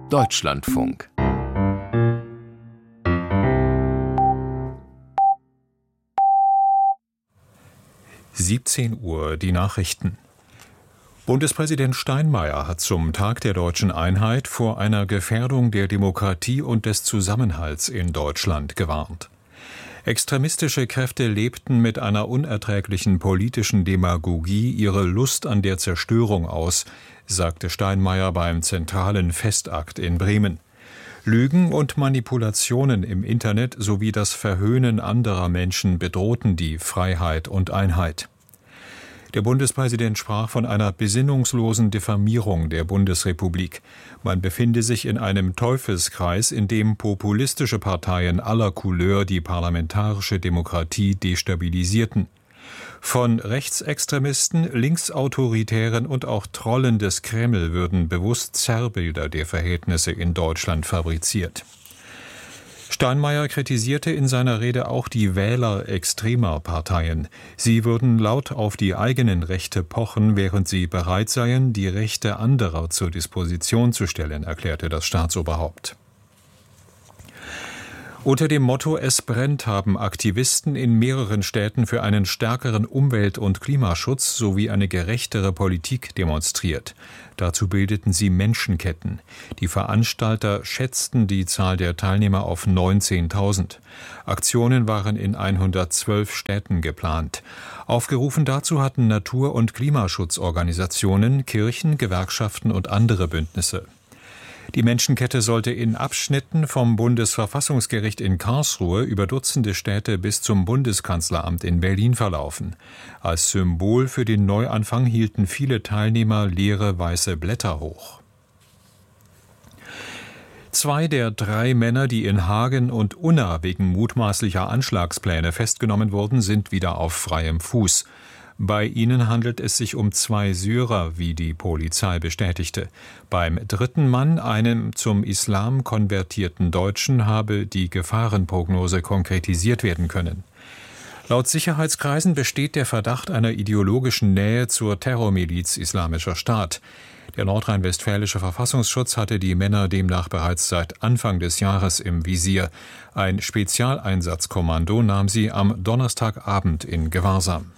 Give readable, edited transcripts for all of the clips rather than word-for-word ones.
Deutschlandfunk. (17 Uhr) die Nachrichten. Bundespräsident Steinmeier hat zum Tag der deutschen Einheit vor einer Gefährdung der Demokratie und des Zusammenhalts in Deutschland gewarnt. Extremistische Kräfte lebten mit einer unerträglichen politischen Demagogie ihre Lust an der Zerstörung aus, sagte Steinmeier beim zentralen Festakt in Bremen. Lügen und Manipulationen im Internet sowie das Verhöhnen anderer Menschen bedrohten die Freiheit und Einheit. Der Bundespräsident sprach von einer besinnungslosen Diffamierung der Bundesrepublik. Man befinde sich in einem Teufelskreis, in dem populistische Parteien aller Couleur die parlamentarische Demokratie destabilisierten. Von Rechtsextremisten, Linksautoritären und auch Trollen des Kreml würden bewusst Zerrbilder der Verhältnisse in Deutschland fabriziert. Steinmeier kritisierte in seiner Rede auch die Wähler extremer Parteien. Sie würden laut auf die eigenen Rechte pochen, während sie bereit seien, die Rechte anderer zur Disposition zu stellen, erklärte das Staatsoberhaupt. Unter dem Motto »Es brennt« haben Aktivisten in mehreren Städten für einen stärkeren Umwelt- und Klimaschutz sowie eine gerechtere Politik demonstriert. Dazu bildeten sie Menschenketten. Die Veranstalter schätzten die Zahl der Teilnehmer auf 19.000. Aktionen waren in 112 Städten geplant. Aufgerufen dazu hatten Natur- und Klimaschutzorganisationen, Kirchen, Gewerkschaften und andere Bündnisse. Die Menschenkette sollte in Abschnitten vom Bundesverfassungsgericht in Karlsruhe über Dutzende Städte bis zum Bundeskanzleramt in Berlin verlaufen. Als Symbol für den Neuanfang hielten viele Teilnehmer leere weiße Blätter hoch. 2 der 3 Männer, die in Hagen und Unna wegen mutmaßlicher Anschlagspläne festgenommen wurden, sind wieder auf freiem Fuß. Bei ihnen handelt es sich um 2 Syrer, wie die Polizei bestätigte. Beim 3. Mann, einem zum Islam konvertierten Deutschen, habe die Gefahrenprognose konkretisiert werden können. Laut Sicherheitskreisen besteht der Verdacht einer ideologischen Nähe zur Terrormiliz Islamischer Staat. Der nordrhein-westfälische Verfassungsschutz hatte die Männer demnach bereits seit Anfang des Jahres im Visier. Ein Spezialeinsatzkommando nahm sie am Donnerstagabend in Gewahrsam.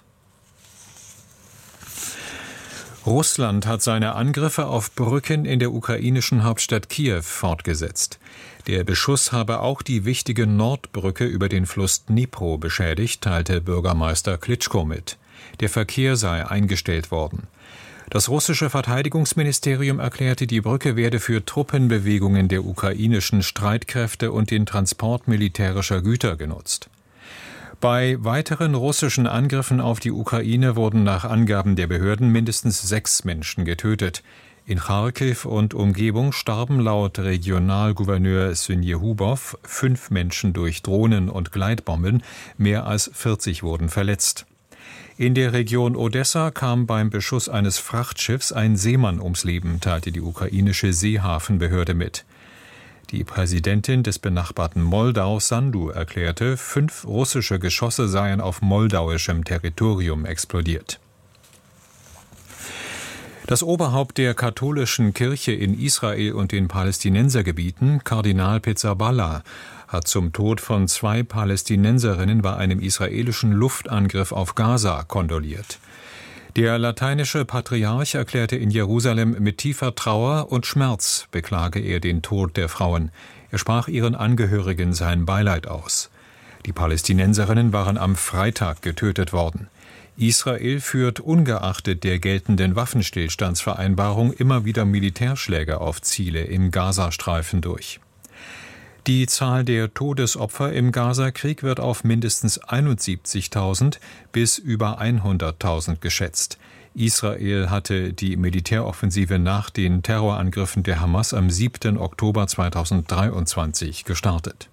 Russland hat seine Angriffe auf Brücken in der ukrainischen Hauptstadt Kiew fortgesetzt. Der Beschuss habe auch die wichtige Nordbrücke über den Fluss Dnipro beschädigt, teilte Bürgermeister Klitschko mit. Der Verkehr sei eingestellt worden. Das russische Verteidigungsministerium erklärte, die Brücke werde für Truppenbewegungen der ukrainischen Streitkräfte und den Transport militärischer Güter genutzt. Bei weiteren russischen Angriffen auf die Ukraine wurden nach Angaben der Behörden mindestens 6 Menschen getötet. In Charkiw und Umgebung starben laut Regionalgouverneur Synjehubow 5 Menschen durch Drohnen und Gleitbomben, mehr als 40 wurden verletzt. In der Region Odessa kam beim Beschuss eines Frachtschiffs ein Seemann ums Leben, teilte die ukrainische Seehafenbehörde mit. Die Präsidentin des benachbarten Moldau, Sandu, erklärte, 5 russische Geschosse seien auf moldauischem Territorium explodiert. Das Oberhaupt der katholischen Kirche in Israel und den Palästinensergebieten, Kardinal Pizzaballa, hat zum Tod von 2 Palästinenserinnen bei einem israelischen Luftangriff auf Gaza kondoliert. Der lateinische Patriarch erklärte in Jerusalem, mit tiefer Trauer und Schmerz beklage er den Tod der Frauen. Er sprach ihren Angehörigen sein Beileid aus. Die Palästinenserinnen waren am Freitag getötet worden. Israel führt ungeachtet der geltenden Waffenstillstandsvereinbarung immer wieder Militärschläge auf Ziele im Gazastreifen durch. Die Zahl der Todesopfer im Gazakrieg wird auf mindestens 71.000 bis über 100.000 geschätzt. Israel hatte die Militäroffensive nach den Terrorangriffen der Hamas am 7. Oktober 2023 gestartet.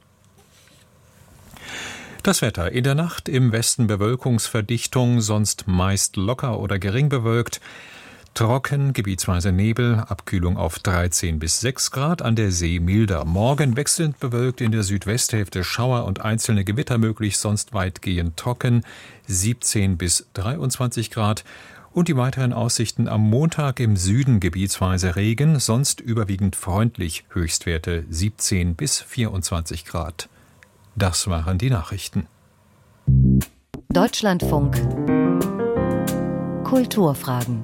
Das Wetter: in der Nacht im Westen Bewölkungsverdichtung, sonst meist locker oder gering bewölkt. Trocken, gebietsweise Nebel, Abkühlung auf 13 bis 6 Grad, an der See milder. Morgen wechselnd bewölkt, in der Südwesthälfte Schauer und einzelne Gewitter möglich, sonst weitgehend trocken, 17 bis 23 Grad. Und die weiteren Aussichten: am Montag im Süden gebietsweise Regen, sonst überwiegend freundlich, Höchstwerte 17 bis 24 Grad. Das waren die Nachrichten. Deutschlandfunk Kulturfragen.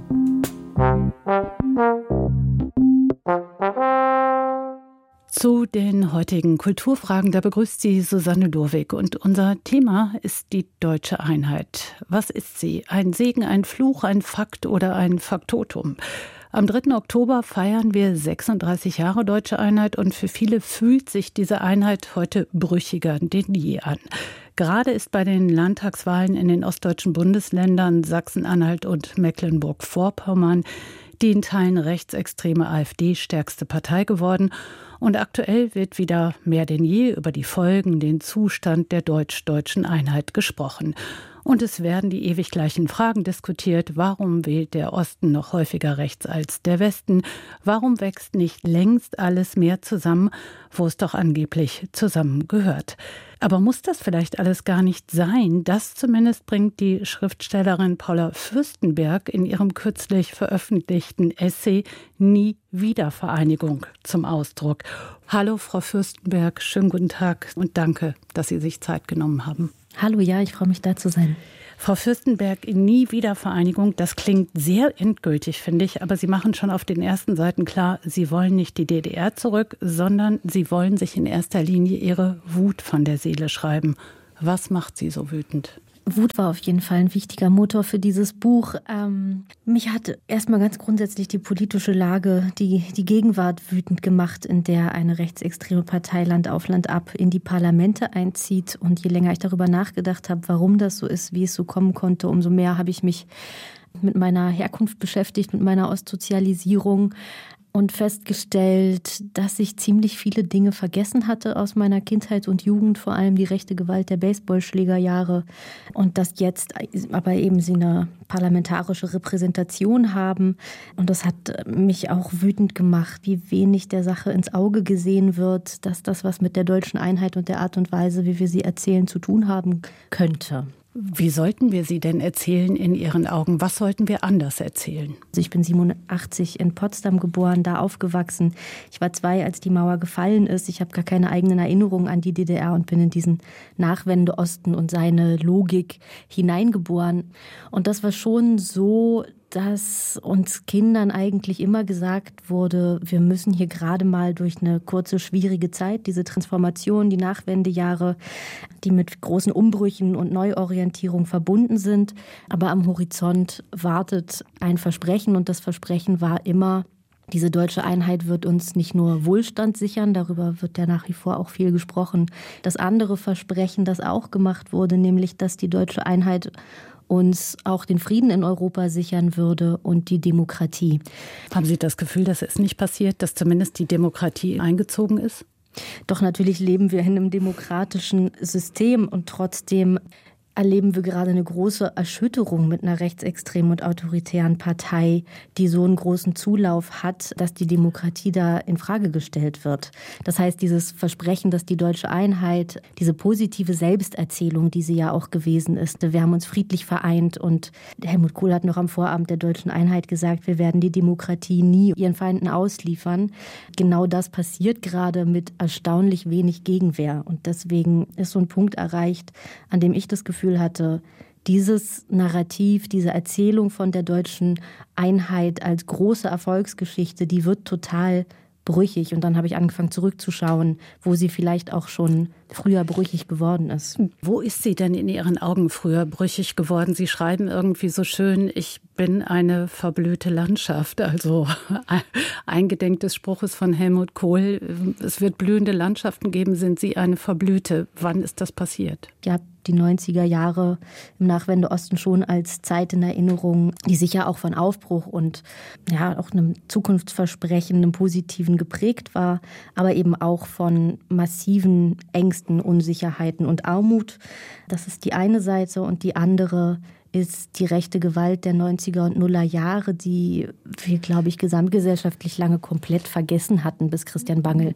Zu den heutigen Kulturfragen, da begrüßt Sie Susanne Durwig. Und unser Thema ist die deutsche Einheit. Was ist sie? Ein Segen, ein Fluch, ein Fakt oder ein Faktotum? Am 3. Oktober feiern wir 36 Jahre deutsche Einheit und für viele fühlt sich diese Einheit heute brüchiger denn je an. Gerade ist bei den Landtagswahlen in den ostdeutschen Bundesländern Sachsen-Anhalt und Mecklenburg-Vorpommern die in Teilen rechtsextreme AfD stärkste Partei geworden. Und aktuell wird wieder mehr denn je über die Folgen, den Zustand der deutsch-deutschen Einheit gesprochen. Und es werden die ewig gleichen Fragen diskutiert. Warum wählt der Osten noch häufiger rechts als der Westen? Warum wächst nicht längst alles mehr zusammen, wo es doch angeblich zusammengehört? Aber muss das vielleicht alles gar nicht sein? Das zumindest bringt die Schriftstellerin Paula Fürstenberg in ihrem kürzlich veröffentlichten Essay Nie wieder Vereinigung zum Ausdruck. Hallo Frau Fürstenberg, schönen guten Tag und danke, dass Sie sich Zeit genommen haben. Hallo, ja, ich freue mich, da zu sein. Frau Fürstenberg, Nie wieder Vereinigung, das klingt sehr endgültig, finde ich, aber Sie machen schon auf den ersten Seiten klar, Sie wollen nicht die DDR zurück, sondern Sie wollen sich in erster Linie Ihre Wut von der Seele schreiben. Was macht Sie so wütend? Wut war auf jeden Fall ein wichtiger Motor für dieses Buch. Mich hat erstmal ganz grundsätzlich die politische Lage, die Gegenwart wütend gemacht, in der eine rechtsextreme Partei Land auf Land ab in die Parlamente einzieht. Und je länger ich darüber nachgedacht habe, warum das so ist, wie es so kommen konnte, umso mehr habe ich mich mit meiner Herkunft beschäftigt, mit meiner Ostsozialisierung und festgestellt, dass ich ziemlich viele Dinge vergessen hatte aus meiner Kindheit und Jugend, vor allem die rechte Gewalt der Baseballschlägerjahre, und dass jetzt aber eben sie eine parlamentarische Repräsentation haben. Und das hat mich auch wütend gemacht, wie wenig der Sache ins Auge gesehen wird, dass das was mit der deutschen Einheit und der Art und Weise, wie wir sie erzählen, zu tun haben könnte. Wie sollten wir sie denn erzählen in Ihren Augen? Was sollten wir anders erzählen? Also ich bin 87 in Potsdam geboren, da aufgewachsen. Ich war 2, als die Mauer gefallen ist. Ich habe gar keine eigenen Erinnerungen an die DDR und bin in diesen Nachwende-Osten und seine Logik hineingeboren. Und das war schon so, dass uns Kindern eigentlich immer gesagt wurde, wir müssen hier gerade mal durch eine kurze, schwierige Zeit, diese Transformation, die Nachwendejahre, die mit großen Umbrüchen und Neuorientierung verbunden sind. Aber am Horizont wartet ein Versprechen und das Versprechen war immer, diese deutsche Einheit wird uns nicht nur Wohlstand sichern, darüber wird ja nach wie vor auch viel gesprochen. Das andere Versprechen, das auch gemacht wurde, nämlich, dass die deutsche Einheit uns auch den Frieden in Europa sichern würde und die Demokratie. Haben Sie das Gefühl, dass es nicht passiert, dass zumindest die Demokratie eingezogen ist? Doch natürlich leben wir in einem demokratischen System und trotzdem erleben wir gerade eine große Erschütterung mit einer rechtsextremen und autoritären Partei, die so einen großen Zulauf hat, dass die Demokratie da in Frage gestellt wird. Das heißt, dieses Versprechen, dass die deutsche Einheit, diese positive Selbsterzählung, die sie ja auch gewesen ist, wir haben uns friedlich vereint und Helmut Kohl hat noch am Vorabend der deutschen Einheit gesagt, wir werden die Demokratie nie ihren Feinden ausliefern. Genau das passiert gerade mit erstaunlich wenig Gegenwehr und deswegen ist so ein Punkt erreicht, an dem ich das Gefühl hatte, dieses Narrativ, diese Erzählung von der deutschen Einheit als große Erfolgsgeschichte, die wird total brüchig. Und dann habe ich angefangen zurückzuschauen, wo sie vielleicht auch schon früher brüchig geworden ist. Wo ist sie denn in Ihren Augen früher brüchig geworden? Sie schreiben irgendwie so schön, ich bin eine verblühte Landschaft. Also eingedenk des Spruches von Helmut Kohl, es wird blühende Landschaften geben, sind Sie eine verblühte. Wann ist das passiert? Ja, die 90er Jahre im Nachwende-Osten schon als Zeit in Erinnerung, die sicher auch von Aufbruch und ja auch einem Zukunftsversprechen, einem Positiven geprägt war, aber eben auch von massiven Ängsten, Unsicherheiten und Armut. Das ist die eine Seite und die andere ist die rechte Gewalt der 90er und Nuller Jahre, die wir, glaube ich, gesamtgesellschaftlich lange komplett vergessen hatten, bis Christian Bangel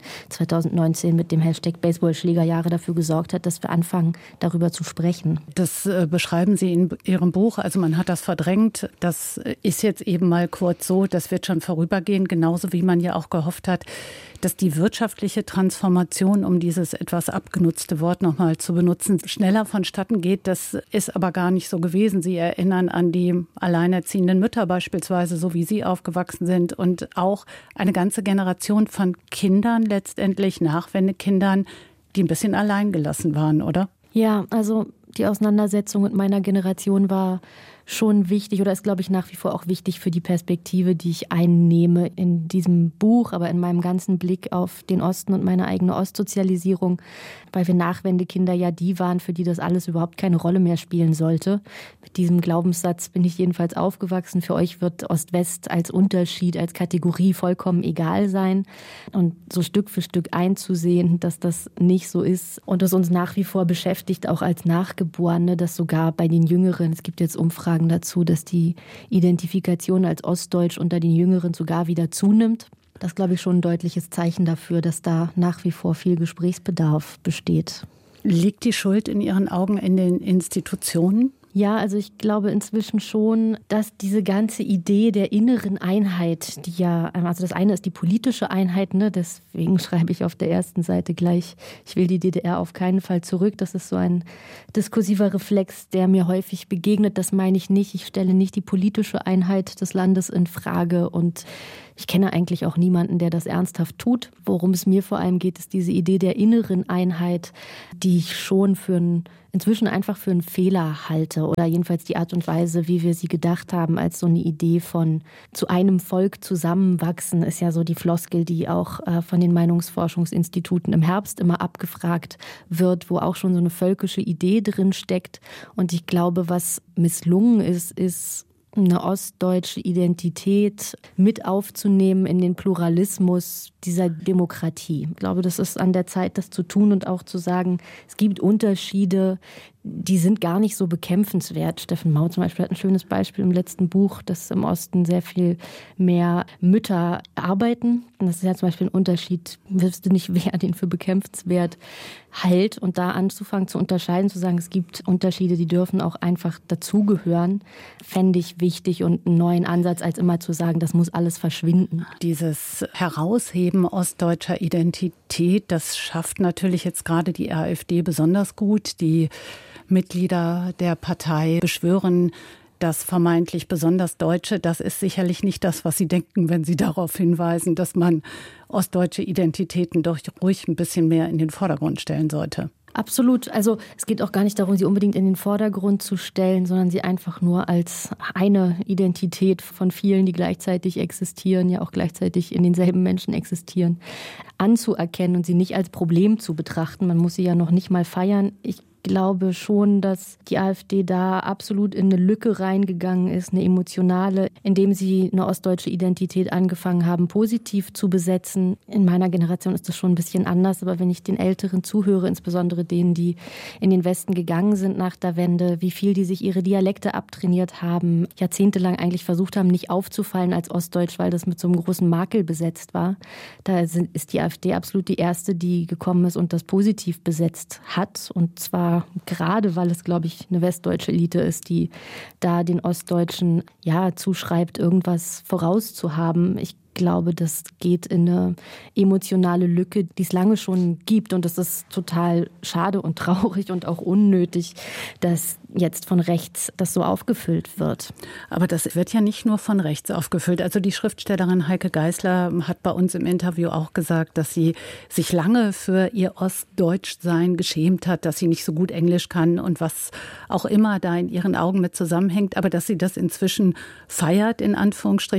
2019 mit dem Hashtag Baseballschlägerjahre dafür gesorgt hat, dass wir anfangen, darüber zu sprechen. Das beschreiben Sie in Ihrem Buch. Also man hat das verdrängt. Das ist jetzt eben mal kurz so, das wird schon vorübergehen, genauso wie man ja auch gehofft hat, dass die wirtschaftliche Transformation, um dieses etwas abgenutzte Wort nochmal zu benutzen, schneller vonstatten geht. Das ist aber gar nicht so gewesen. Sie erinnern an die alleinerziehenden Mütter beispielsweise, so wie Sie aufgewachsen sind, und auch eine ganze Generation von Kindern, letztendlich Nachwendekindern, die ein bisschen allein gelassen waren, oder? Ja, also die Auseinandersetzung mit meiner Generation war schon wichtig oder ist, glaube ich, nach wie vor auch wichtig für die Perspektive, die ich einnehme in diesem Buch, aber in meinem ganzen Blick auf den Osten und meine eigene Ostsozialisierung, weil wir Nachwendekinder ja die waren, für die das alles überhaupt keine Rolle mehr spielen sollte. Mit diesem Glaubenssatz bin ich jedenfalls aufgewachsen. Für euch wird Ost-West als Unterschied, als Kategorie vollkommen egal sein. Und so Stück für Stück einzusehen, dass das nicht so ist und das uns nach wie vor beschäftigt, auch als Nachgeborene, dass sogar bei den Jüngeren, es gibt jetzt Umfragen dazu, dass die Identifikation als Ostdeutsch unter den Jüngeren sogar wieder zunimmt. Das ist, glaube ich, schon ein deutliches Zeichen dafür, dass da nach wie vor viel Gesprächsbedarf besteht. Liegt die Schuld in Ihren Augen in den Institutionen? Ja, also ich glaube inzwischen schon, dass diese ganze Idee der inneren Einheit, die ja, also das eine ist die politische Einheit, ne, deswegen schreibe ich auf der ersten Seite gleich, ich will die DDR auf keinen Fall zurück. Das ist so ein diskursiver Reflex, der mir häufig begegnet. Das meine ich nicht. Ich stelle nicht die politische Einheit des Landes in Frage und ich kenne eigentlich auch niemanden, der das ernsthaft tut. Worum es mir vor allem geht, ist diese Idee der inneren Einheit, die ich schon inzwischen einfach für einen Fehler halte oder jedenfalls die Art und Weise, wie wir sie gedacht haben, als so eine Idee von zu einem Volk zusammenwachsen, ist ja so die Floskel, die auch von den Meinungsforschungsinstituten im Herbst immer abgefragt wird, wo auch schon so eine völkische Idee drin steckt. Und ich glaube, was misslungen ist eine ostdeutsche Identität mit aufzunehmen in den Pluralismus dieser Demokratie. Ich glaube, das ist an der Zeit, das zu tun und auch zu sagen, es gibt Unterschiede, die sind gar nicht so bekämpfenswert. Steffen Mau zum Beispiel hat ein schönes Beispiel im letzten Buch, dass im Osten sehr viel mehr Mütter arbeiten. Und das ist ja zum Beispiel ein Unterschied. Ich wüsste nicht, wer den für bekämpfenswert hält. Und da anzufangen zu unterscheiden, zu sagen, es gibt Unterschiede, die dürfen auch einfach dazugehören, fände ich wichtig und einen neuen Ansatz, als immer zu sagen, das muss alles verschwinden. Dieses Herausheben ostdeutscher Identität, das schafft natürlich jetzt gerade die AfD besonders gut. Die Mitglieder der Partei beschwören das vermeintlich besonders Deutsche. Das ist sicherlich nicht das, was Sie denken, wenn Sie darauf hinweisen, dass man ostdeutsche Identitäten doch ruhig ein bisschen mehr in den Vordergrund stellen sollte. Absolut. Also es geht auch gar nicht darum, sie unbedingt in den Vordergrund zu stellen, sondern sie einfach nur als eine Identität von vielen, die gleichzeitig existieren, ja auch gleichzeitig in denselben Menschen existieren, anzuerkennen und sie nicht als Problem zu betrachten. Man muss sie ja noch nicht mal feiern. Ich glaube schon, dass die AfD da absolut in eine Lücke reingegangen ist, eine emotionale, indem sie eine ostdeutsche Identität angefangen haben, positiv zu besetzen. In meiner Generation ist das schon ein bisschen anders, aber wenn ich den Älteren zuhöre, insbesondere denen, die in den Westen gegangen sind nach der Wende, wie viel die sich ihre Dialekte abtrainiert haben, jahrzehntelang eigentlich versucht haben, nicht aufzufallen als Ostdeutsch, weil das mit so einem großen Makel besetzt war. Da ist die AfD absolut die erste, die gekommen ist und das positiv besetzt hat, und zwar gerade, weil es, glaube ich, eine westdeutsche Elite ist, die da den Ostdeutschen zuschreibt, irgendwas vorauszuhaben. Ich glaube, das geht in eine emotionale Lücke, die es lange schon gibt. Und das ist total schade und traurig und auch unnötig, dass jetzt von rechts das so aufgefüllt wird. Aber das wird ja nicht nur von rechts aufgefüllt. Also die Schriftstellerin Heike Geisler hat bei uns im Interview auch gesagt, dass sie sich lange für ihr Ostdeutschsein geschämt hat, dass sie nicht so gut Englisch kann und was auch immer da in ihren Augen mit zusammenhängt. Aber dass sie das inzwischen feiert, in Anführungsstrichen,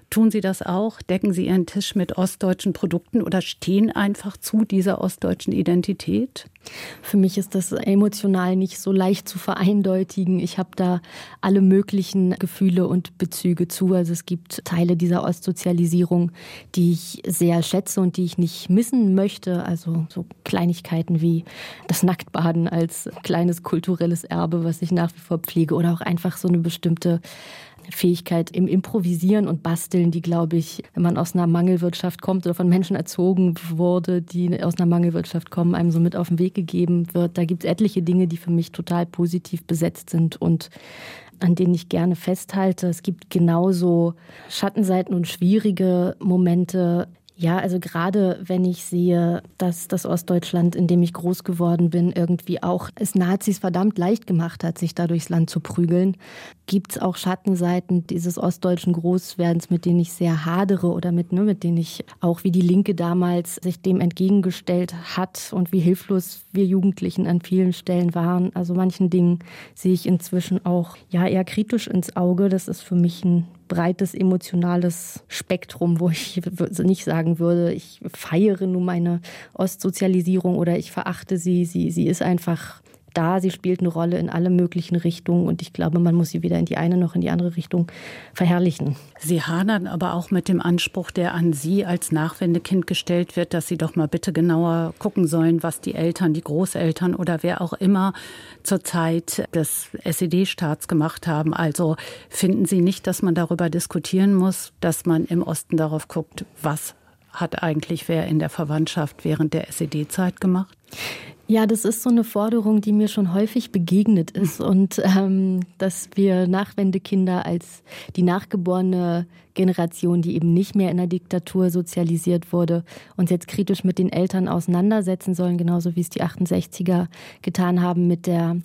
Tun Sie das auch? Decken Sie Ihren Tisch mit ostdeutschen Produkten oder stehen einfach zu dieser ostdeutschen Identität? Für mich ist das emotional nicht so leicht zu vereindeutigen. Ich habe da alle möglichen Gefühle und Bezüge zu. Also es gibt Teile dieser Ostsozialisierung, die ich sehr schätze und die ich nicht missen möchte. Also so Kleinigkeiten wie das Nacktbaden als kleines kulturelles Erbe, was ich nach wie vor pflege, oder auch einfach so eine bestimmte Fähigkeit im Improvisieren und Basteln, die, glaube ich, wenn man aus einer Mangelwirtschaft kommt oder von Menschen erzogen wurde, die aus einer Mangelwirtschaft kommen, einem so mit auf den Weg gegeben wird. Da gibt es etliche Dinge, die für mich total positiv besetzt sind und an denen ich gerne festhalte. Es gibt genauso Schattenseiten und schwierige Momente. Ja, also gerade wenn ich sehe, dass das Ostdeutschland, in dem ich groß geworden bin, irgendwie auch es Nazis verdammt leicht gemacht hat, sich da durchs Land zu prügeln, gibt es auch Schattenseiten dieses ostdeutschen Großwerdens, mit denen ich sehr hadere oder mit denen ich auch, wie die Linke damals sich dem entgegengestellt hat und wie hilflos wir Jugendlichen an vielen Stellen waren. Also manchen Dingen sehe ich inzwischen auch eher kritisch ins Auge. Das ist für mich ein breites emotionales Spektrum, wo ich nicht sagen würde, ich feiere nun meine Ostsozialisierung oder ich verachte sie. Sie ist einfach da, sie spielt eine Rolle in alle möglichen Richtungen und ich glaube, man muss sie weder in die eine noch in die andere Richtung verherrlichen. Sie hadern aber auch mit dem Anspruch, der an Sie als Nachwendekind gestellt wird, dass Sie doch mal bitte genauer gucken sollen, was die Eltern, die Großeltern oder wer auch immer zur Zeit des SED-Staats gemacht haben. Also finden Sie nicht, dass man darüber diskutieren muss, dass man im Osten darauf guckt, was hat eigentlich wer in der Verwandtschaft während der SED-Zeit gemacht? Ja, das ist so eine Forderung, die mir schon häufig begegnet ist und dass wir Nachwendekinder als die nachgeborene Generation, die eben nicht mehr in der Diktatur sozialisiert wurde, uns jetzt kritisch mit den Eltern auseinandersetzen sollen, genauso wie es die 68er getan haben mit der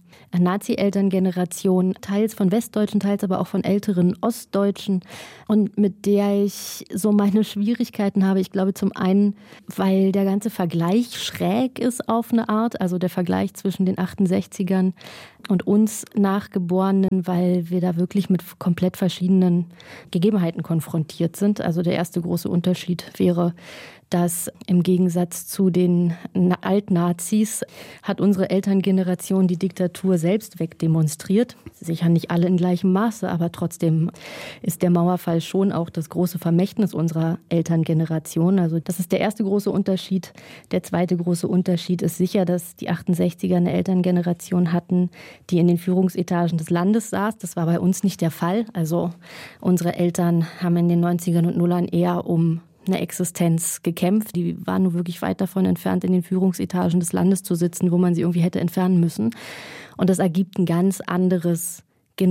Nazi-Elterngeneration, teils von Westdeutschen, teils aber auch von älteren Ostdeutschen und mit der ich so meine Schwierigkeiten habe. Ich glaube zum einen, weil der ganze Vergleich schräg ist auf eine Art, also der Vergleich zwischen den 68ern und uns Nachgeborenen, weil wir da wirklich mit komplett verschiedenen Gegebenheiten konfrontiert sind. Also der erste große Unterschied wäre, dass im Gegensatz zu den Altnazis hat unsere Elterngeneration die Diktatur selbst wegdemonstriert. Sicher nicht alle in gleichem Maße, aber trotzdem ist der Mauerfall schon auch das große Vermächtnis unserer Elterngeneration. Also das ist der erste große Unterschied. Der zweite große Unterschied ist sicher, dass die 68er eine Elterngeneration hatten, die in den Führungsetagen des Landes saß. Das war bei uns nicht der Fall. Also unsere Eltern haben in den 90ern und Nullern eher um eine Existenz gekämpft. Die waren nur wirklich weit davon entfernt, in den Führungsetagen des Landes zu sitzen, wo man sie irgendwie hätte entfernen müssen. Und das ergibt ein ganz anderes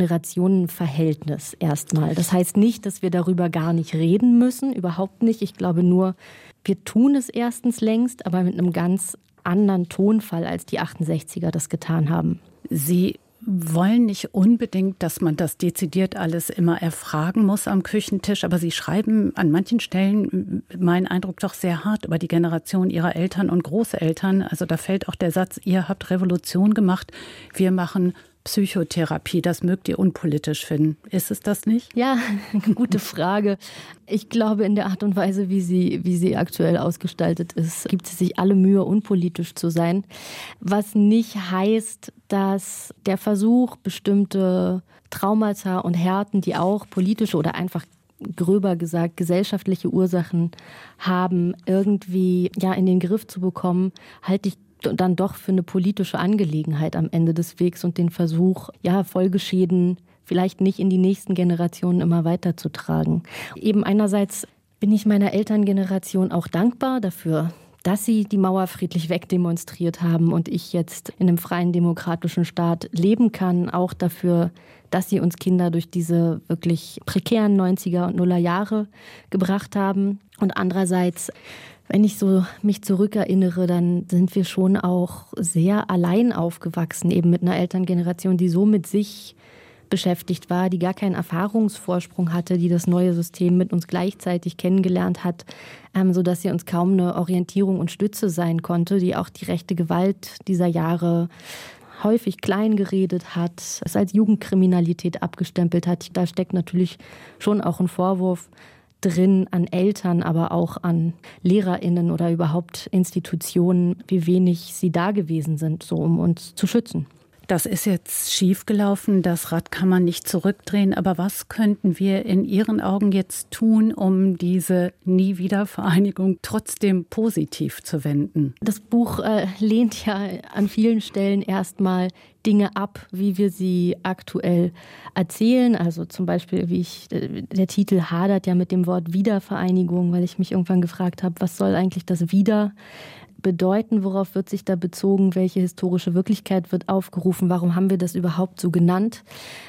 Generationenverhältnis erstmal. Das heißt nicht, dass wir darüber gar nicht reden müssen, überhaupt nicht. Ich glaube nur, wir tun es erstens längst, aber mit einem ganz anderen Tonfall, als die 68er das getan haben. Sie wollen nicht unbedingt, dass man das dezidiert alles immer erfragen muss am Küchentisch, aber Sie schreiben an manchen Stellen, mein Eindruck, doch sehr hart über die Generation Ihrer Eltern und Großeltern. Also da fällt auch der Satz, ihr habt Revolution gemacht, wir machen Psychotherapie. Das mögt ihr unpolitisch finden. Ist es das nicht? Ja, gute Frage. Ich glaube, in der Art und Weise, wie sie aktuell ausgestaltet ist, gibt es sich alle Mühe, unpolitisch zu sein. Was nicht heißt, dass der Versuch, bestimmte Traumata und Härten, die auch politische oder einfach gröber gesagt gesellschaftliche Ursachen haben, irgendwie in den Griff zu bekommen, halte ich dann doch für eine politische Angelegenheit am Ende des Wegs und den Versuch, Folgeschäden vielleicht nicht in die nächsten Generationen immer weiterzutragen. Eben einerseits bin ich meiner Elterngeneration auch dankbar dafür, dass sie die Mauer friedlich wegdemonstriert haben und ich jetzt in einem freien demokratischen Staat leben kann, auch dafür, dass sie uns Kinder durch diese wirklich prekären 90er und Nuller Jahre gebracht haben. Und andererseits, wenn ich so mich zurückerinnere, dann sind wir schon auch sehr allein aufgewachsen, eben mit einer Elterngeneration, die so mit sich beschäftigt war, die gar keinen Erfahrungsvorsprung hatte, die das neue System mit uns gleichzeitig kennengelernt hat, sodass sie uns kaum eine Orientierung und Stütze sein konnte, die auch die rechte Gewalt dieser Jahre häufig klein geredet hat, es als Jugendkriminalität abgestempelt hat. Da steckt natürlich schon auch ein Vorwurf drin an Eltern, aber auch an LehrerInnen oder überhaupt Institutionen, wie wenig sie da gewesen sind, so um uns zu schützen. Das ist jetzt schiefgelaufen, das Rad kann man nicht zurückdrehen. Aber was könnten wir in Ihren Augen jetzt tun, um diese Nie-Wieder-Vereinigung trotzdem positiv zu wenden? Das Buch lehnt ja an vielen Stellen erstmal Dinge ab, wie wir sie aktuell erzählen. Also zum Beispiel, der Titel hadert ja mit dem Wort Wiedervereinigung, weil ich mich irgendwann gefragt habe, was soll eigentlich das Wieder bedeuten, worauf wird sich da bezogen, welche historische Wirklichkeit wird aufgerufen, warum haben wir das überhaupt so genannt?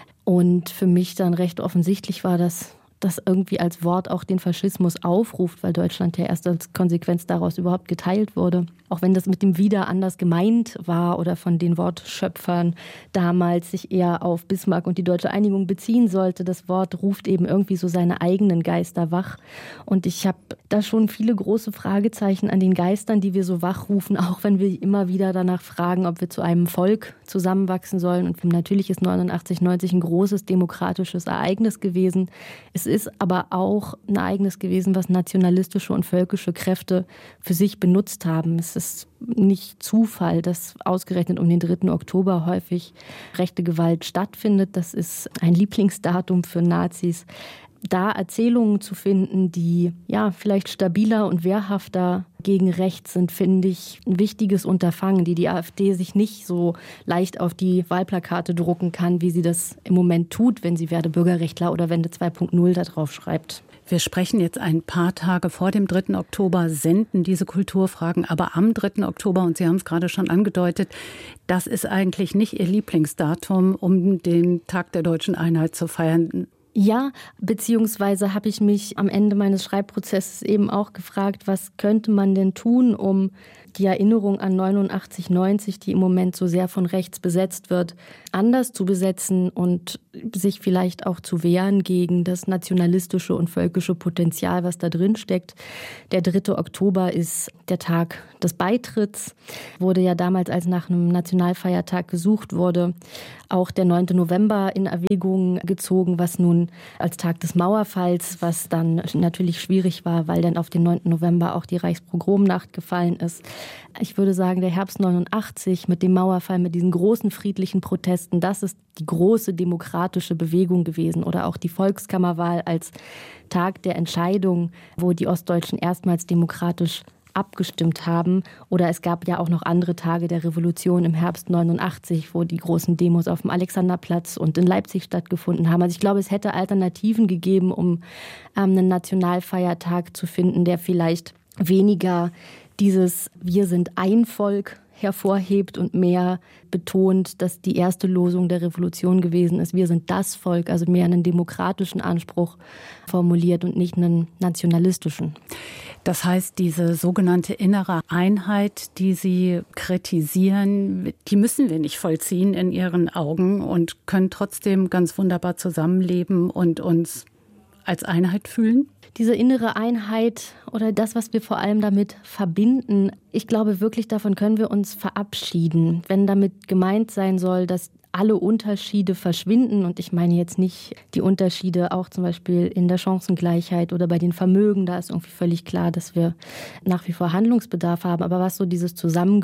Und für mich dann recht offensichtlich war, dass das irgendwie als Wort auch den Faschismus aufruft, weil Deutschland ja erst als Konsequenz daraus überhaupt geteilt wurde. Auch wenn das mit dem Wieder anders gemeint war oder von den Wortschöpfern damals sich eher auf Bismarck und die deutsche Einigung beziehen sollte, das Wort ruft eben irgendwie so seine eigenen Geister wach. Und ich habe da schon viele große Fragezeichen an den Geistern, die wir so wachrufen, auch wenn wir immer wieder danach fragen, ob wir zu einem Volk zusammenwachsen sollen. Und natürlich ist 89, 90 ein großes demokratisches Ereignis gewesen. Es ist aber auch ein Ereignis gewesen, was nationalistische und völkische Kräfte für sich benutzt haben. Es ist nicht Zufall, dass ausgerechnet um den 3. Oktober häufig rechte Gewalt stattfindet. Das ist ein Lieblingsdatum für Nazis. Da Erzählungen zu finden, die ja vielleicht stabiler und wehrhafter gegen rechts sind, finde ich ein wichtiges Unterfangen, die AfD sich nicht so leicht auf die Wahlplakate drucken kann, wie sie das im Moment tut, wenn sie Werde Bürgerrechtler oder Wende 2.0 da drauf schreibt. Wir sprechen jetzt ein paar Tage vor dem 3. Oktober, senden diese Kulturfragen, aber am 3. Oktober, und Sie haben es gerade schon angedeutet, das ist eigentlich nicht Ihr Lieblingsdatum, um den Tag der deutschen Einheit zu feiern. Ja, beziehungsweise habe ich mich am Ende meines Schreibprozesses eben auch gefragt, was könnte man denn tun, um die Erinnerung an 89, 90, die im Moment so sehr von rechts besetzt wird, anders zu besetzen und sich vielleicht auch zu wehren gegen das nationalistische und völkische Potenzial, was da drin steckt. Der 3. Oktober ist der Tag des Beitritts, wurde ja damals, als nach einem Nationalfeiertag gesucht wurde, auch der 9. November in Erwägung gezogen, was nun als Tag des Mauerfalls, was dann natürlich schwierig war, weil dann auf den 9. November auch die Reichspogromnacht gefallen ist. Ich würde sagen, der Herbst 89 mit dem Mauerfall, mit diesen großen friedlichen Protesten, das ist die große demokratische Bewegung gewesen. Oder auch die Volkskammerwahl als Tag der Entscheidung, wo die Ostdeutschen erstmals demokratisch abgestimmt haben. Oder es gab ja auch noch andere Tage der Revolution im Herbst 89, wo die großen Demos auf dem Alexanderplatz und in Leipzig stattgefunden haben. Also ich glaube, es hätte Alternativen gegeben, um einen Nationalfeiertag zu finden, der vielleicht weniger dieses Wir sind ein Volk hervorhebt und mehr betont, dass die erste Losung der Revolution gewesen ist. Wir sind das Volk, also mehr einen demokratischen Anspruch formuliert und nicht einen nationalistischen. Das heißt, diese sogenannte innere Einheit, die Sie kritisieren, die müssen wir nicht vollziehen in Ihren Augen und können trotzdem ganz wunderbar zusammenleben und uns als Einheit fühlen? Diese innere Einheit oder das, was wir vor allem damit verbinden, ich glaube wirklich, davon können wir uns verabschieden. Wenn damit gemeint sein soll, dass alle Unterschiede verschwinden, und ich meine jetzt nicht die Unterschiede auch zum Beispiel in der Chancengleichheit oder bei den Vermögen, da ist irgendwie völlig klar, dass wir nach wie vor Handlungsbedarf haben, aber was so dieses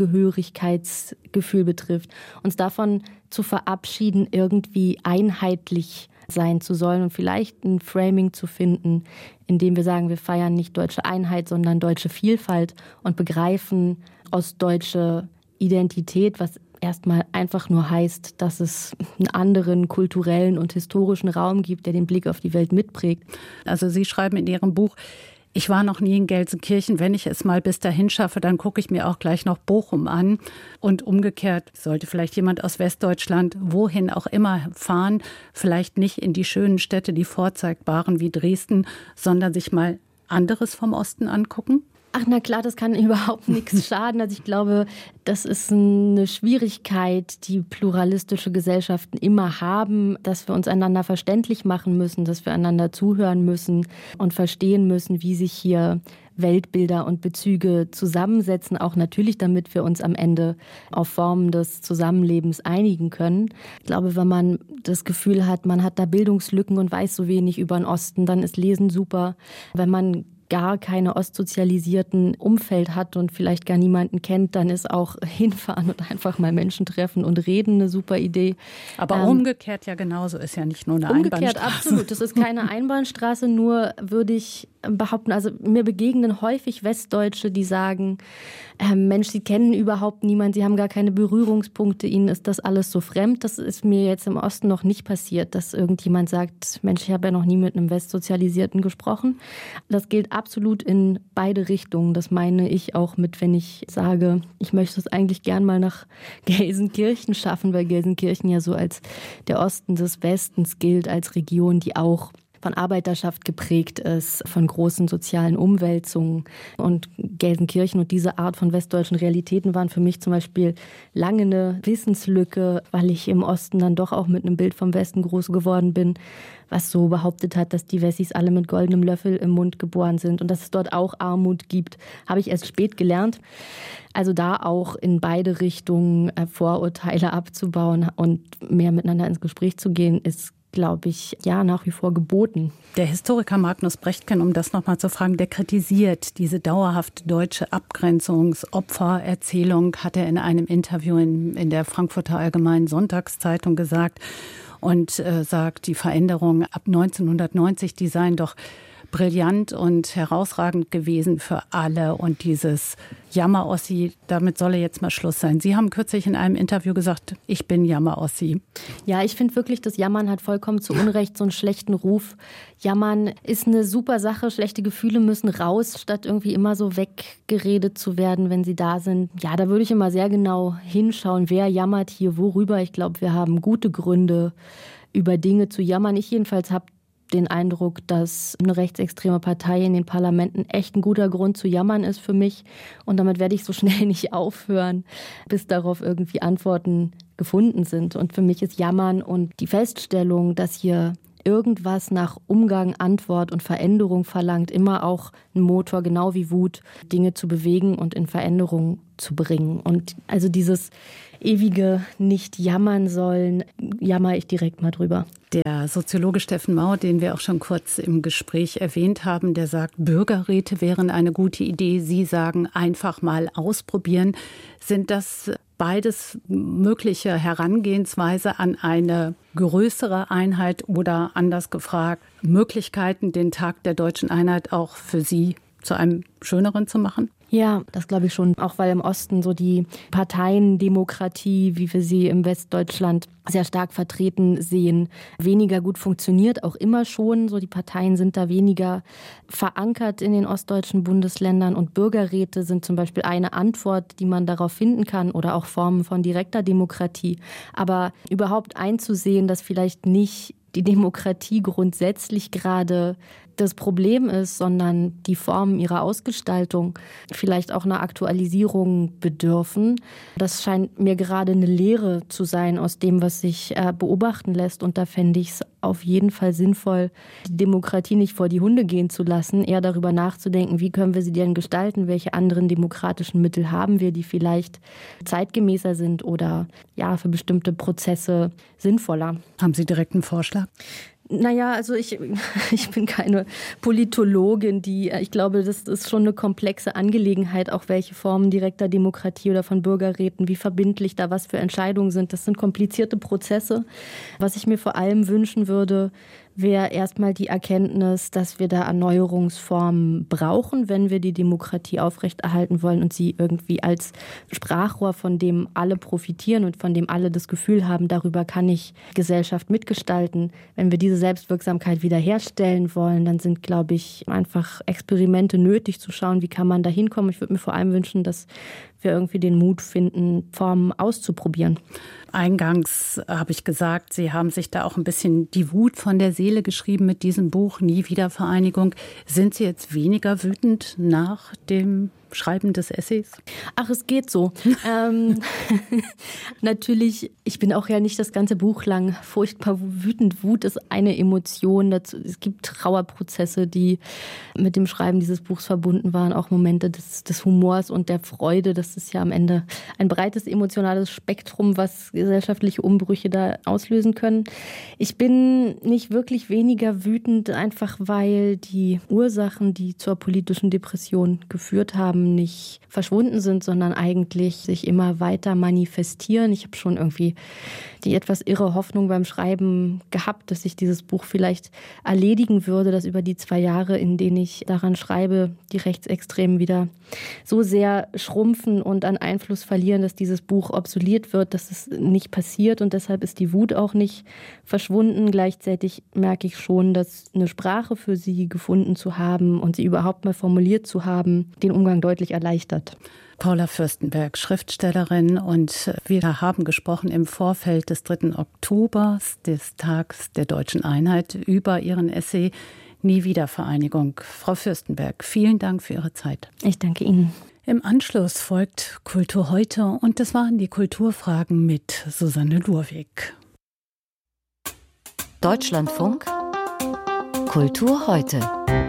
Zusammengehörigkeitsgefühl betrifft, uns davon zu verabschieden, irgendwie einheitlich sein zu sollen und vielleicht ein Framing zu finden, in dem wir sagen, wir feiern nicht deutsche Einheit, sondern deutsche Vielfalt und begreifen ostdeutsche Identität, was erstmal einfach nur heißt, dass es einen anderen kulturellen und historischen Raum gibt, der den Blick auf die Welt mitprägt. Also Sie schreiben in Ihrem Buch, ich war noch nie in Gelsenkirchen. Wenn ich es mal bis dahin schaffe, dann gucke ich mir auch gleich noch Bochum an. Und umgekehrt sollte vielleicht jemand aus Westdeutschland wohin auch immer fahren, vielleicht nicht in die schönen Städte, die vorzeigbaren wie Dresden, sondern sich mal anderes vom Osten angucken? Ach, na klar, das kann überhaupt nichts schaden. Also ich glaube, das ist eine Schwierigkeit, die pluralistische Gesellschaften immer haben, dass wir uns einander verständlich machen müssen, dass wir einander zuhören müssen und verstehen müssen, wie sich hier Weltbilder und Bezüge zusammensetzen, auch natürlich, damit wir uns am Ende auf Formen des Zusammenlebens einigen können. Ich glaube, wenn man das Gefühl hat, man hat da Bildungslücken und weiß so wenig über den Osten, dann ist Lesen super. Wenn man gar keine ostsozialisierten Umfeld hat und vielleicht gar niemanden kennt, dann ist auch hinfahren und einfach mal Menschen treffen und reden eine super Idee. Aber umgekehrt ja genauso, ist ja nicht nur eine Einbahnstraße. Umgekehrt absolut, das ist keine Einbahnstraße, nur würde ich behaupten, also mir begegnen häufig Westdeutsche, die sagen, Mensch, sie kennen überhaupt niemanden, sie haben gar keine Berührungspunkte, ihnen ist das alles so fremd. Das ist mir jetzt im Osten noch nicht passiert, dass irgendjemand sagt, Mensch, ich habe ja noch nie mit einem Westsozialisierten gesprochen. Das gilt absolut in beide Richtungen. Das meine ich auch mit, wenn ich sage, ich möchte es eigentlich gern mal nach Gelsenkirchen schaffen, weil Gelsenkirchen ja so als der Osten des Westens gilt, als Region, die auch von Arbeiterschaft geprägt ist, von großen sozialen Umwälzungen. Und Gelsenkirchen und diese Art von westdeutschen Realitäten waren für mich zum Beispiel lange eine Wissenslücke, weil ich im Osten dann doch auch mit einem Bild vom Westen groß geworden bin, was so behauptet hat, dass die Wessis alle mit goldenem Löffel im Mund geboren sind und dass es dort auch Armut gibt, habe ich erst spät gelernt. Also da auch in beide Richtungen Vorurteile abzubauen und mehr miteinander ins Gespräch zu gehen, ist, glaube ich, ja, nach wie vor geboten. Der Historiker Magnus Brechtken, um das nochmal zu fragen, der kritisiert diese dauerhaft deutsche Abgrenzungsopfererzählung, hat er in einem Interview in der Frankfurter Allgemeinen Sonntagszeitung gesagt und sagt, die Veränderungen ab 1990, die seien doch brillant und herausragend gewesen für alle. Und dieses Jammer-Ossi, damit solle jetzt mal Schluss sein. Sie haben kürzlich in einem Interview gesagt, ich bin Jammer-Ossi. Ja, ich finde wirklich, das Jammern hat vollkommen zu Unrecht so einen schlechten Ruf. Jammern ist eine super Sache. Schlechte Gefühle müssen raus, statt irgendwie immer so weggeredet zu werden, wenn sie da sind. Ja, da würde ich immer sehr genau hinschauen, wer jammert hier worüber. Ich glaube, wir haben gute Gründe, über Dinge zu jammern. Ich jedenfalls habe den Eindruck, dass eine rechtsextreme Partei in den Parlamenten echt ein guter Grund zu jammern ist für mich. Und damit werde ich so schnell nicht aufhören, bis darauf irgendwie Antworten gefunden sind. Und für mich ist Jammern und die Feststellung, dass hier irgendwas nach Umgang, Antwort und Veränderung verlangt, immer auch ein Motor, genau wie Wut, Dinge zu bewegen und in Veränderung zu bringen. Und also dieses ewige nicht jammern sollen, jammer ich direkt mal drüber. Der Soziologe Steffen Mau, den wir auch schon kurz im Gespräch erwähnt haben, der sagt, Bürgerräte wären eine gute Idee. Sie sagen, einfach mal ausprobieren. Sind das beides mögliche Herangehensweise an eine größere Einheit oder anders gefragt, Möglichkeiten, den Tag der deutschen Einheit auch für Sie zu einem schöneren zu machen? Ja, das glaube ich schon. Auch weil im Osten so die Parteiendemokratie, wie wir sie im Westdeutschland sehr stark vertreten sehen, weniger gut funktioniert, auch immer schon. So die Parteien sind da weniger verankert in den ostdeutschen Bundesländern und Bürgerräte sind zum Beispiel eine Antwort, die man darauf finden kann oder auch Formen von direkter Demokratie. Aber überhaupt einzusehen, dass vielleicht nicht die Demokratie grundsätzlich gerade das Problem ist, sondern die Formen ihrer Ausgestaltung vielleicht auch einer Aktualisierung bedürfen. Das scheint mir gerade eine Lehre zu sein aus dem, was sich beobachten lässt. Und da fände ich es auf jeden Fall sinnvoll, die Demokratie nicht vor die Hunde gehen zu lassen, eher darüber nachzudenken, wie können wir sie denn gestalten, welche anderen demokratischen Mittel haben wir, die vielleicht zeitgemäßer sind oder ja für bestimmte Prozesse sinnvoller. Haben Sie direkt einen Vorschlag? Naja, also ich bin keine Politologin, ich glaube, das ist schon eine komplexe Angelegenheit, auch welche Formen direkter Demokratie oder von Bürgerräten, wie verbindlich da was für Entscheidungen sind. Das sind komplizierte Prozesse. Was ich mir vor allem wünschen würde, wäre erstmal die Erkenntnis, dass wir da Erneuerungsformen brauchen, wenn wir die Demokratie aufrechterhalten wollen und sie irgendwie als Sprachrohr, von dem alle profitieren und von dem alle das Gefühl haben, darüber kann ich Gesellschaft mitgestalten. Wenn wir diese Selbstwirksamkeit wiederherstellen wollen, dann sind, glaube ich, einfach Experimente nötig, zu schauen, wie kann man da hinkommen. Ich würde mir vor allem wünschen, dass wir irgendwie den Mut finden, Formen auszuprobieren. Eingangs habe ich gesagt, Sie haben sich da auch ein bisschen die Wut von der Seele geschrieben mit diesem Buch Nie wieder Vereinigung. Sind Sie jetzt weniger wütend nach dem Schreiben des Essays? Ach, es geht so. Natürlich, ich bin auch ja nicht das ganze Buch lang furchtbar wütend. Wut ist eine Emotion. Es gibt Trauerprozesse, die mit dem Schreiben dieses Buchs verbunden waren. Auch Momente des Humors und der Freude. Das ist ja am Ende ein breites emotionales Spektrum, was gesellschaftliche Umbrüche da auslösen können. Ich bin nicht wirklich weniger wütend, einfach weil die Ursachen, die zur politischen Depression geführt haben, nicht verschwunden sind, sondern eigentlich sich immer weiter manifestieren. Ich habe schon irgendwie die etwas irre Hoffnung beim Schreiben gehabt, dass sich dieses Buch vielleicht erledigen würde, dass über die 2 Jahre, in denen ich daran schreibe, die Rechtsextremen wieder so sehr schrumpfen und an Einfluss verlieren, dass dieses Buch obsolet wird, dass es nicht passiert und deshalb ist die Wut auch nicht verschwunden. Gleichzeitig merke ich schon, dass eine Sprache für sie gefunden zu haben und sie überhaupt mal formuliert zu haben, den Umgang deutlich erleichtert. Paula Fürstenberg, Schriftstellerin, und wir haben gesprochen im Vorfeld des 3. Oktobers, des Tags der Deutschen Einheit, über Ihren Essay Nie wieder Vereinigung. Frau Fürstenberg, vielen Dank für Ihre Zeit. Ich danke Ihnen. Im Anschluss folgt Kultur heute und das waren die Kulturfragen mit Susanne Lurwig. Deutschlandfunk Kultur heute.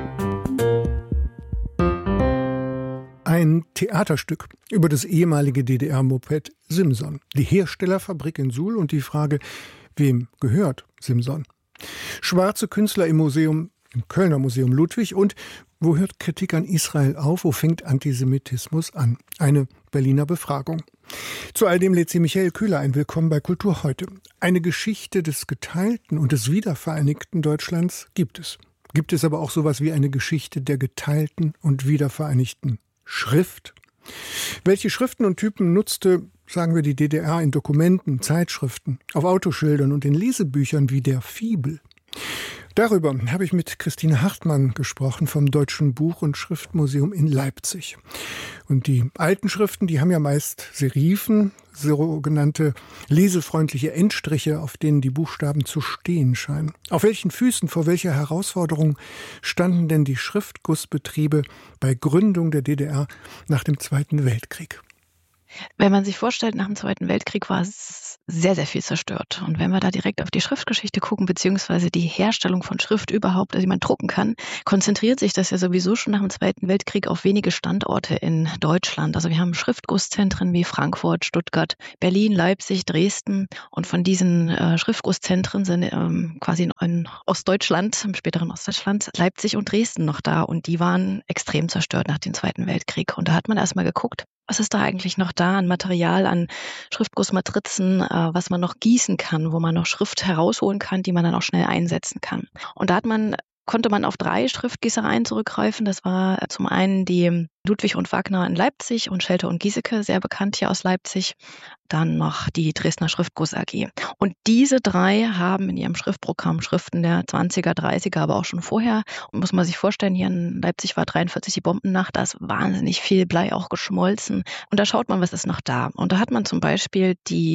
Ein Theaterstück über das ehemalige DDR-Moped Simson, die Herstellerfabrik in Suhl und die Frage, wem gehört Simson? Schwarze Künstler im Kölner Museum Ludwig und wo hört Kritik an Israel auf, wo fängt Antisemitismus an? Eine Berliner Befragung. Zu all dem lädt sie Michael Köhler ein. Willkommen bei Kultur heute. Eine Geschichte des geteilten und des wiedervereinigten Deutschlands gibt es. Gibt es aber auch sowas wie eine Geschichte der geteilten und wiedervereinigten Schrift? Welche Schriften und Typen nutzte, sagen wir, die DDR in Dokumenten, Zeitschriften, auf Autoschildern und in Lesebüchern wie der Fibel? Darüber habe ich mit Christine Hartmann gesprochen vom Deutschen Buch- und Schriftmuseum in Leipzig. Und die alten Schriften, die haben ja meist Serifen, sogenannte lesefreundliche Endstriche, auf denen die Buchstaben zu stehen scheinen. Auf welchen Füßen, vor welcher Herausforderung standen denn die Schriftgussbetriebe bei Gründung der DDR nach dem Zweiten Weltkrieg? Wenn man sich vorstellt, nach dem Zweiten Weltkrieg war es sehr, sehr viel zerstört. Und wenn wir da direkt auf die Schriftgeschichte gucken, beziehungsweise die Herstellung von Schrift überhaupt, die man drucken kann, konzentriert sich das ja sowieso schon nach dem Zweiten Weltkrieg auf wenige Standorte in Deutschland. Also wir haben Schriftgusszentren wie Frankfurt, Stuttgart, Berlin, Leipzig, Dresden. Und von diesen Schriftgusszentren sind quasi in Ostdeutschland, im späteren Ostdeutschland, Leipzig und Dresden noch da. Und die waren extrem zerstört nach dem Zweiten Weltkrieg. Und da hat man erstmal geguckt, was ist da eigentlich noch da an Material, an Schriftgussmatrizen, was man noch gießen kann, wo man noch Schrift herausholen kann, die man dann auch schnell einsetzen kann. Und da konnte man auf 3 Schriftgießereien zurückgreifen. Das war zum einen die Ludwig und Wagner in Leipzig und Schelte und Giesecke, sehr bekannt hier aus Leipzig. Dann noch die Dresdner Schriftguss AG. Und diese 3 haben in ihrem Schriftprogramm Schriften der 20er, 30er, aber auch schon vorher. Und muss man sich vorstellen, hier in Leipzig war 43 die Bombennacht, da ist wahnsinnig viel Blei auch geschmolzen. Und da schaut man, was ist noch da. Und da hat man zum Beispiel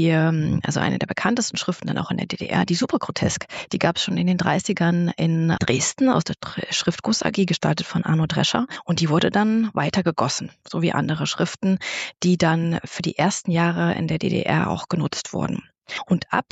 also eine der bekanntesten Schriften dann auch in der DDR, die Supergrotesk. Die gab es schon in den 30ern in Dresden aus der Schriftguss AG, gestaltet von Arno Drescher. Und die wurde dann weiter gegossen, so wie andere Schriften, die dann für die ersten Jahre in der DDR auch genutzt wurden. Und ab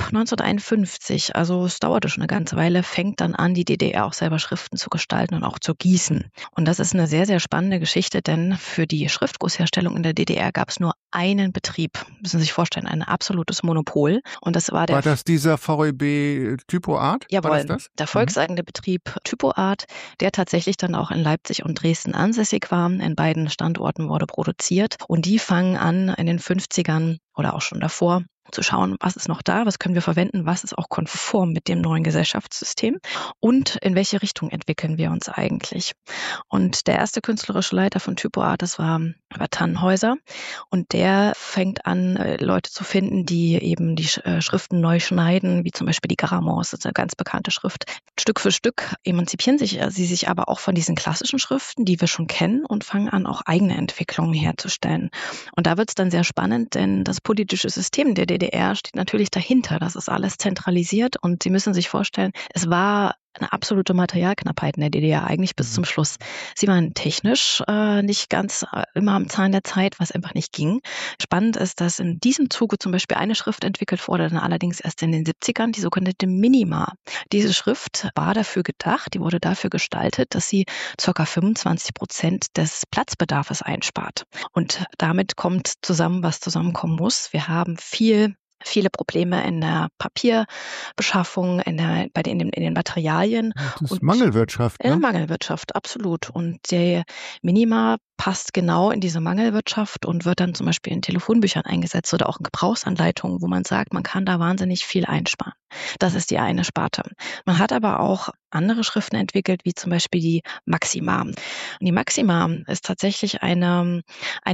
1951, also es dauerte schon eine ganze Weile, fängt dann an, die DDR auch selber Schriften zu gestalten und auch zu gießen. Und das ist eine sehr, sehr spannende Geschichte, denn für die Schriftgussherstellung in der DDR gab es nur einen Betrieb. Müssen Sie sich vorstellen, ein absolutes Monopol. Und das war War das dieser VEB Typo Art? Jawohl, der volkseigene Betrieb Typo Art, der tatsächlich dann auch in Leipzig und Dresden ansässig war. In beiden Standorten wurde produziert. Und die fangen an in den 50ern oder auch schon davor zu schauen, was ist noch da, was können wir verwenden, was ist auch konform mit dem neuen Gesellschaftssystem und in welche Richtung entwickeln wir uns eigentlich. Und der erste künstlerische Leiter von Typo Art, das war Tannhäuser, und der fängt an, Leute zu finden, die eben die Schriften neu schneiden, wie zum Beispiel die Garamond, das ist eine ganz bekannte Schrift. Stück für Stück emanzipieren sie sich aber auch von diesen klassischen Schriften, die wir schon kennen, und fangen an, auch eigene Entwicklungen herzustellen. Und da wird es dann sehr spannend, denn das politische System der DDR steht natürlich dahinter. Das ist alles zentralisiert und Sie müssen sich vorstellen, es war eine absolute Materialknappheit in der DDR, eigentlich bis zum Schluss. Sie waren technisch nicht ganz immer am Zahn der Zeit, was einfach nicht ging. Spannend ist, dass in diesem Zuge zum Beispiel eine Schrift entwickelt wurde, dann allerdings erst in den 70ern, die sogenannte Minima. Diese Schrift war dafür gedacht, die wurde dafür gestaltet, dass sie ca. 25% des Platzbedarfs einspart. Und damit kommt zusammen, was zusammenkommen muss. Wir haben viele Probleme in der Papierbeschaffung, in den Materialien. Das ist Mangelwirtschaft. In der Mangelwirtschaft, absolut. Und die Minima passt genau in diese Mangelwirtschaft und wird dann zum Beispiel in Telefonbüchern eingesetzt oder auch in Gebrauchsanleitungen, wo man sagt, man kann da wahnsinnig viel einsparen. Das ist die eine Sparte. Man hat aber auch andere Schriften entwickelt, wie zum Beispiel die Maxima. Und die Maxima ist tatsächlich ein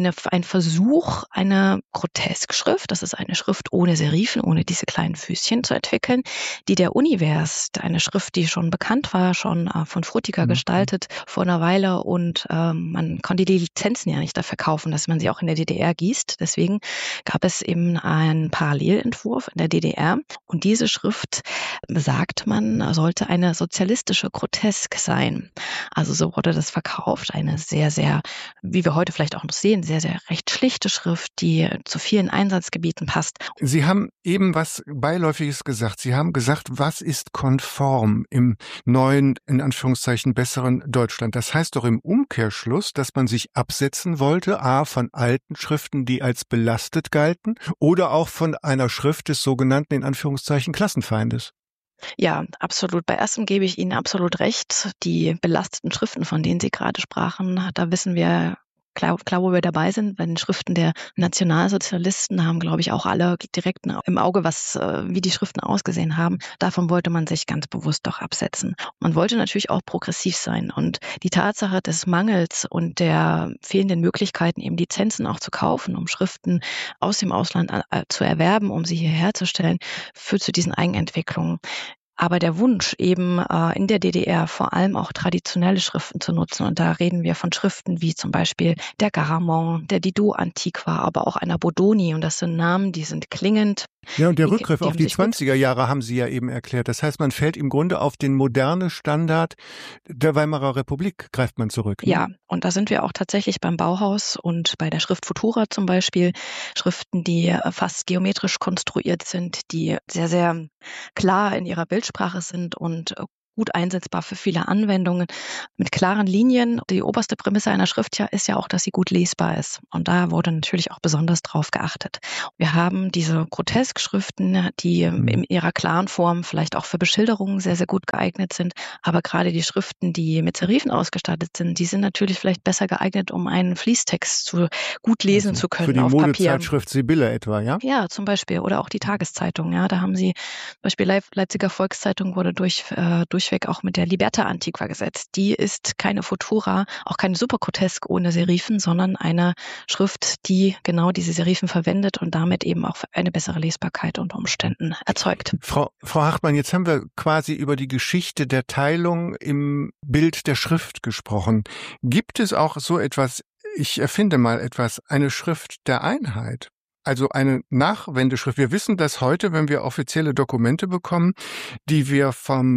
Versuch, eine Groteskschrift, das ist eine Schrift ohne Serifen, ohne diese kleinen Füßchen zu entwickeln, die der Univers, eine Schrift, die schon bekannt war, schon von Frutiger gestaltet vor einer Weile, und man konnte die Lizenzen ja nicht dafür kaufen, dass man sie auch in der DDR gießt. Deswegen gab es eben einen Parallelentwurf in der DDR, und diese Schrift, sagt man, sollte eine sozialistische Grotesk sein. Also so wurde das verkauft, eine sehr, sehr, wie wir heute vielleicht auch noch sehen, sehr, sehr recht schlichte Schrift, die zu vielen Einsatzgebieten passt. Sie haben eben was Beiläufiges gesagt. Sie haben gesagt, was ist konform im neuen, in Anführungszeichen, besseren Deutschland? Das heißt doch im Umkehrschluss, dass man sich absetzen wollte, a, von alten Schriften, die als belastet galten, oder auch von einer Schrift des sogenannten, in Anführungszeichen, Klassenfeindes. Ja, absolut. Bei erstem gebe ich Ihnen absolut recht. Die belasteten Schriften, von denen Sie gerade sprachen, da wissen wir klar, wo wir dabei sind. Bei den Schriften der Nationalsozialisten haben, glaube ich, auch alle direkt im Auge, wie die Schriften ausgesehen haben. Davon wollte man sich ganz bewusst doch absetzen. Man wollte natürlich auch progressiv sein. Und die Tatsache des Mangels und der fehlenden Möglichkeiten, eben Lizenzen auch zu kaufen, um Schriften aus dem Ausland zu erwerben, um sie hier herzustellen, führt zu diesen Eigenentwicklungen. Aber der Wunsch, eben in der DDR vor allem auch traditionelle Schriften zu nutzen, und da reden wir von Schriften wie zum Beispiel der Garamond, der Didot Antiqua, aber auch einer Bodoni, und das sind Namen, die sind klingend. Ja, und der Rückgriff auf die 20er Jahre haben Sie ja eben erklärt. Das heißt, man fällt im Grunde auf den modernen Standard der Weimarer Republik, greift man zurück. Ne? Ja, und da sind wir auch tatsächlich beim Bauhaus und bei der Schrift Futura zum Beispiel. Schriften, die fast geometrisch konstruiert sind, die sehr, sehr klar in ihrer Bildsprache sind und gut einsetzbar für viele Anwendungen, mit klaren Linien. Die oberste Prämisse einer Schrift ist ja auch, dass sie gut lesbar ist. Und da wurde natürlich auch besonders drauf geachtet. Wir haben diese Grotesk-Schriften, die in ihrer klaren Form vielleicht auch für Beschilderungen sehr, sehr gut geeignet sind. Aber gerade die Schriften, die mit Serifen ausgestattet sind, die sind natürlich vielleicht besser geeignet, um einen Fließtext gut lesen zu können. Für die auf Papier. Modezeitschrift Sibylle etwa, ja? Ja, zum Beispiel. Oder auch die Tageszeitung. Ja, da haben sie, zum Beispiel Leipziger Volkszeitung wurde durchweg auch mit der Liberta Antiqua gesetzt. Die ist keine Futura, auch keine Supergrotesk ohne Serifen, sondern eine Schrift, die genau diese Serifen verwendet und damit eben auch eine bessere Lesbarkeit unter Umständen erzeugt. Frau Hartmann, jetzt haben wir quasi über die Geschichte der Teilung im Bild der Schrift gesprochen. Gibt es auch so etwas, ich erfinde mal etwas, eine Schrift der Einheit? Also eine Nachwendeschrift. Wir wissen, dass heute, wenn wir offizielle Dokumente bekommen, die wir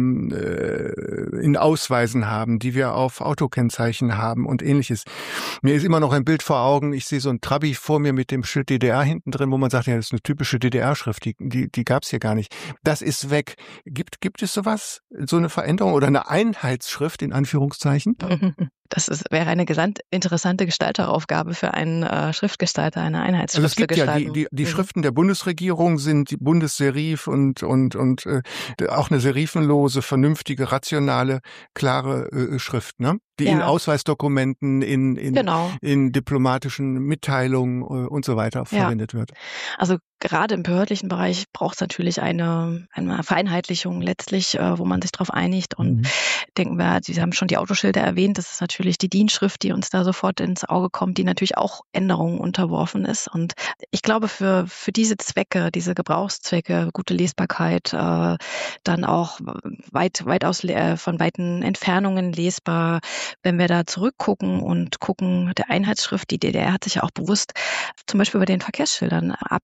in Ausweisen haben, die wir auf Autokennzeichen haben und ähnliches. Mir ist immer noch ein Bild vor Augen. Ich sehe so ein Trabi vor mir mit dem Schild DDR hinten drin, wo man sagt, ja, das ist eine typische DDR-Schrift. Die gab es hier gar nicht. Das ist weg. Gibt es sowas, so eine Veränderung oder eine Einheitsschrift in Anführungszeichen? Wäre eine interessante Gestalteraufgabe für einen Schriftgestalter, eine Einheitsschrift also es gibt zu gestalten. Ja die Schriften der Bundesregierung sind die Bundesserif und auch eine serifenlose, vernünftige, rationale, klare Schrift, ne? Die in Ausweisdokumenten, in diplomatischen Mitteilungen und so weiter verwendet wird. Also gerade im behördlichen Bereich braucht es natürlich eine Vereinheitlichung letztlich, wo man sich darauf einigt. Und denken wir, Sie haben schon die Autoschilder erwähnt, das ist natürlich die DIN-Schrift, die uns da sofort ins Auge kommt, die natürlich auch Änderungen unterworfen ist. Und ich glaube, für diese Zwecke, diese Gebrauchszwecke, gute Lesbarkeit, dann auch weitaus von weiten Entfernungen lesbar, wenn wir da zurückgucken und gucken, der Einheitsschrift, die DDR hat sich ja auch bewusst zum Beispiel bei den Verkehrsschildern abgewendet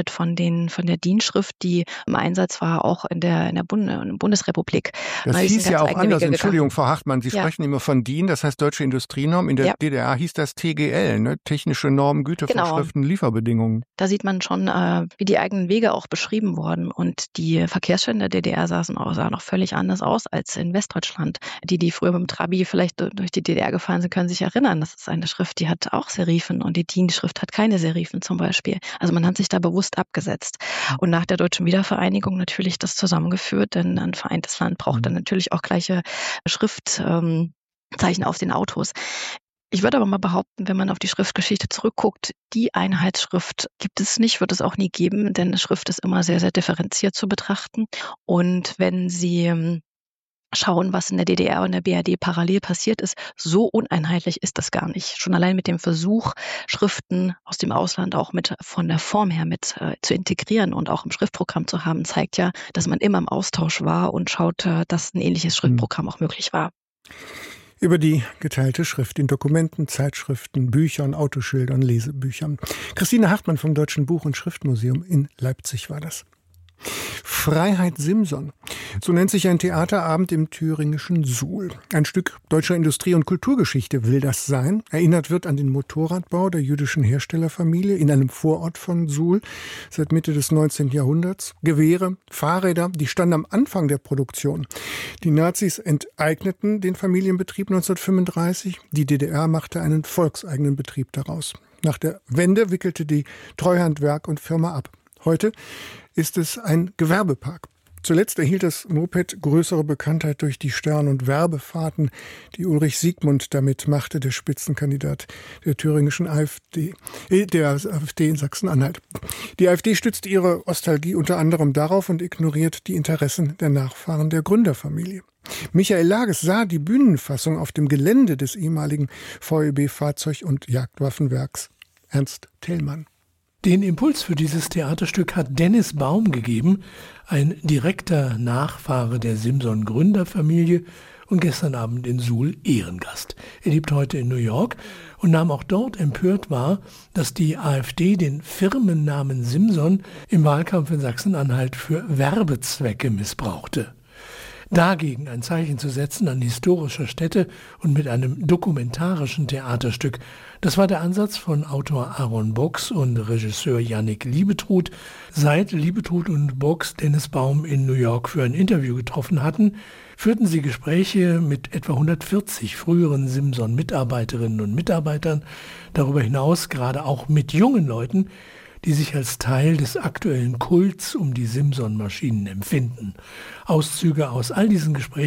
wird von der DIN-Schrift, die im Einsatz war, auch in der Bundesrepublik. Das hieß ja auch anders. Entschuldigung, Frau Hartmann, Sie sprechen immer von DIN, das heißt Deutsche Industrienorm. In der DDR hieß das TGL, ne? Technische Normen, Gütevorschriften, Lieferbedingungen. Da sieht man schon, wie die eigenen Wege auch beschrieben wurden. Und die Verkehrsschilder in der DDR sahen noch völlig anders aus als in Westdeutschland. Die früher mit dem Trabi vielleicht durch die DDR gefahren sind, können sich erinnern. Das ist eine Schrift, die hat auch Serifen und die DIN-Schrift hat keine Serifen zum Beispiel. Also man hat sich da bewusst abgesetzt. Und nach der deutschen Wiedervereinigung natürlich das zusammengeführt, denn ein vereintes Land braucht dann natürlich auch gleiche Schriftzeichen auf den Autos. Ich würde aber mal behaupten, wenn man auf die Schriftgeschichte zurückguckt, die Einheitsschrift gibt es nicht, wird es auch nie geben, denn Schrift ist immer sehr, sehr differenziert zu betrachten. Und wenn Sie schauen, was in der DDR und der BRD parallel passiert ist, so uneinheitlich ist das gar nicht. Schon allein mit dem Versuch, Schriften aus dem Ausland auch von der Form her zu integrieren und auch im Schriftprogramm zu haben, zeigt ja, dass man immer im Austausch war und schaut, dass ein ähnliches Schriftprogramm auch möglich war. Über die geteilte Schrift in Dokumenten, Zeitschriften, Büchern, Autoschildern, Lesebüchern. Christine Hartmann vom Deutschen Buch- und Schriftmuseum in Leipzig war das. Freiheit Simson. So nennt sich ein Theaterabend im thüringischen Suhl. Ein Stück deutscher Industrie- und Kulturgeschichte will das sein. Erinnert wird an den Motorradbau der jüdischen Herstellerfamilie in einem Vorort von Suhl seit Mitte des 19. Jahrhunderts. Gewehre, Fahrräder, die standen am Anfang der Produktion. Die Nazis enteigneten den Familienbetrieb 1935. Die DDR machte einen volkseigenen Betrieb daraus. Nach der Wende wickelte die Treuhand Werk und Firma ab. Heute ist es ein Gewerbepark. Zuletzt erhielt das Moped größere Bekanntheit durch die Stern- und Werbefahrten, die Ulrich Siegmund damit machte, der Spitzenkandidat der thüringischen AfD, der AfD in Sachsen-Anhalt. Die AfD stützt ihre Nostalgie unter anderem darauf und ignoriert die Interessen der Nachfahren der Gründerfamilie. Michael Lages sah die Bühnenfassung auf dem Gelände des ehemaligen VEB-Fahrzeug- und Jagdwaffenwerks. Ernst Thälmann. Den Impuls für dieses Theaterstück hat Dennis Baum gegeben, ein direkter Nachfahre der Simson-Gründerfamilie und gestern Abend in Suhl Ehrengast. Er lebt heute in New York und nahm auch dort empört wahr, dass die AfD den Firmennamen Simson im Wahlkampf in Sachsen-Anhalt für Werbezwecke missbrauchte. Dagegen ein Zeichen zu setzen an historischer Stätte und mit einem dokumentarischen Theaterstück, das war der Ansatz von Autor Aaron Box und Regisseur Yannick Liebetrud. Seit Liebetrud und Box Dennis Baum in New York für ein Interview getroffen hatten, führten sie Gespräche mit etwa 140 früheren Simson-Mitarbeiterinnen und Mitarbeitern, darüber hinaus gerade auch mit jungen Leuten, die sich als Teil des aktuellen Kults um die Simson-Maschinen empfinden. Auszüge aus all diesen Gesprächen